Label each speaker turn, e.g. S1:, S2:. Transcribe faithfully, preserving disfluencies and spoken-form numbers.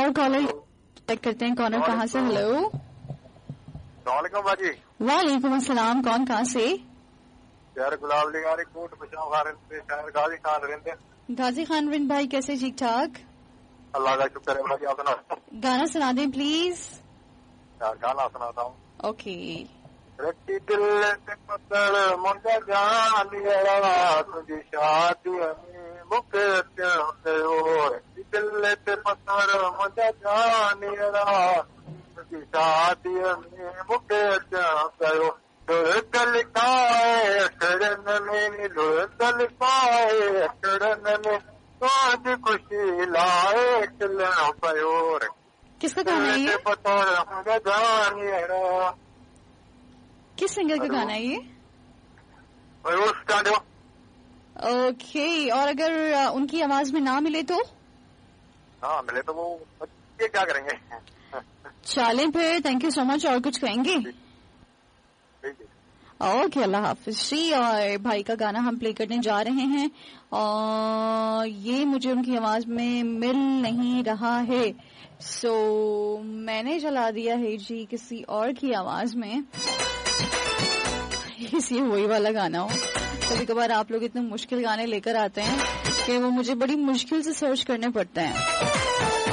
S1: اور collar check کرتے ہیں کون اور کہاں سے. ہلو
S2: السلام علیکم باجی.
S1: وعلیکم السلام. کون کہاں سے؟
S2: شہر گلاب لگاری کوٹ بچاؤ خارن سے شہر غازی خان رہتے.
S1: غازی خان رند بھائی کیسے؟ ٹھیک ٹھاک
S2: اللہ کا شکر ہے باجی. آپ سنا
S1: گانا سنا دیں پلیز.
S2: یار گانا سناتا ہوں.
S1: اوکے.
S2: رکھی دل سے پتھر منڈا جان لیا تجھے شادی میں مکے رکھی دل سے پتھر منڈا جان لیا تجھے شادی میں مکے گئے. لڑکل پائے اکڑن میں لڑکل پائے اکڑن میں آج خوشی لائے چلنا پیو.
S1: کس کا گانا ہے یہ؟
S2: پتھر منڈا جان لیا.
S1: کس سنگر کا گانا ہے یہ؟ اوکے. اور اگر ان کی آواز میں نہ ملے تو؟
S2: ہاں ملے تو وہ یہ کیا کریں گے.
S1: چالیں پھر. تھینک یو سو مچ. اور کچھ کہیں گے؟ اوکے اللہ حافظ جی. اور بھائی کا گانا ہم پلے کرنے جا رہے ہیں اور یہ مجھے ان کی آواز میں مل نہیں رہا ہے سو میں نے چلا دیا ہے جی کسی اور کی آواز میں. اسی وہی والا گانا ہو. کبھی کبھار آپ لوگ اتنے مشکل گانے لے کر آتے ہیں کہ وہ مجھے بڑی مشکل سے سرچ کرنے پڑتے ہیں.